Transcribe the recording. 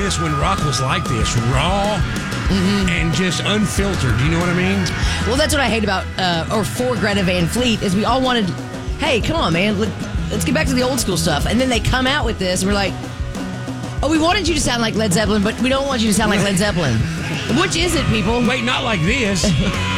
this when rock was like this, raw and just unfiltered. You know what I mean? Well, that's what I hate about, or for Greta Van Fleet, is we all wanted, hey, come on, man, let's get back to the old school stuff. And then they come out with this, and we're like, oh, we wanted you to sound like Led Zeppelin, but we don't want you to sound like Led Zeppelin. Which is it, people? Wait, not like this.